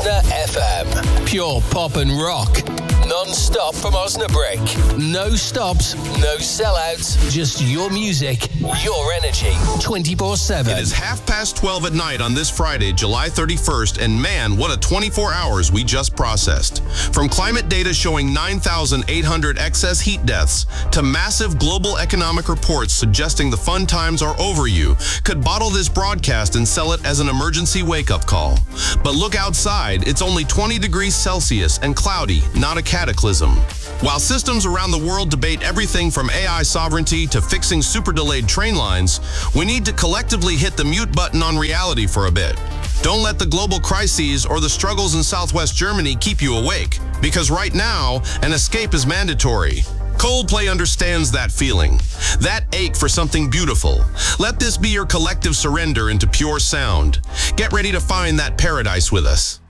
Osna FM. Pure pop and rock. Non-stop from Osnabrück. No stops, no sellouts, just your music, your energy, 24/7. It is 12:30 at night on this Friday, July 31st, and man, what a 24 hours we just processed. From climate data showing 9,800 excess heat deaths to massive global economic reports suggesting the fun times are over, you could bottle this broadcast and sell it as an emergency wake-up call. But look outside, it's only 20 degrees Celsius and cloudy, not a cataclysm. While systems around the world debate everything from AI sovereignty to fixing super delayed train lines, we need to collectively hit the mute button on reality for a bit. Don't let the global crises or the struggles in Southwest Germany keep you awake, because right now, an escape is mandatory. Coldplay understands that feeling, that ache for something beautiful. Let this be your collective surrender into pure sound. Get ready to find that paradise with us.